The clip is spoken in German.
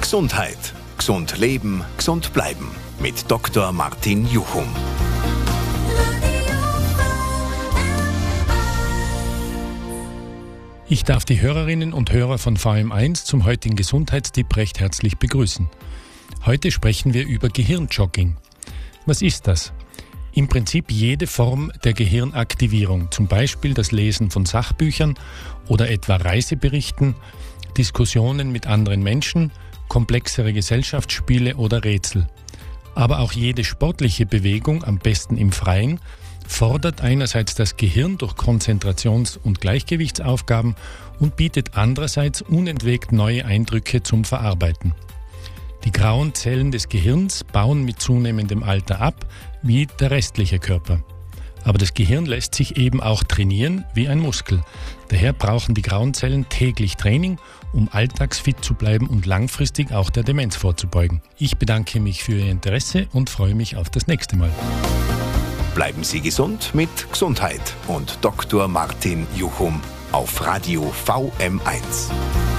Gesundheit. Gesund leben, gesund bleiben. Mit Dr. Martin Juchum. Ich darf die Hörerinnen und Hörer von VM1 zum heutigen Gesundheitstipp recht herzlich begrüßen. Heute sprechen wir über Gehirnjogging. Was ist das? Im Prinzip jede Form der Gehirnaktivierung, zum Beispiel das Lesen von Sachbüchern oder etwa Reiseberichten, Diskussionen mit anderen Menschen, komplexere Gesellschaftsspiele oder Rätsel. Aber auch jede sportliche Bewegung, am besten im Freien, fordert einerseits das Gehirn durch Konzentrations- und Gleichgewichtsaufgaben und bietet andererseits unentwegt neue Eindrücke zum Verarbeiten. Die grauen Zellen des Gehirns bauen mit zunehmendem Alter ab, wie der restliche Körper. Aber das Gehirn lässt sich eben auch trainieren wie ein Muskel. Daher brauchen die grauen Zellen täglich Training, um alltagsfit zu bleiben und langfristig auch der Demenz vorzubeugen. Ich bedanke mich für Ihr Interesse und freue mich auf das nächste Mal. Bleiben Sie gesund mit Gesundheit und Dr. Martin Juchum auf Radio VM1.